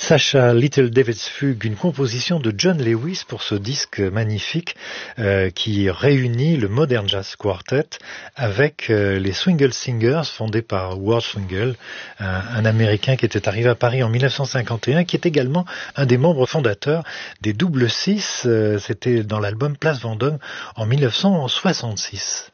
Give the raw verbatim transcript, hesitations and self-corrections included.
Sacha Little David's Fugue, une composition de John Lewis pour ce disque magnifique euh, qui réunit le Modern Jazz Quartet avec euh, les Swingle Singers fondés par Ward Swingle, un, un Américain qui était arrivé à Paris en mille neuf cent cinquante et un, qui est également un des membres fondateurs des Double Six. Euh, c'était dans l'album Place Vendôme en mille neuf cent soixante-six.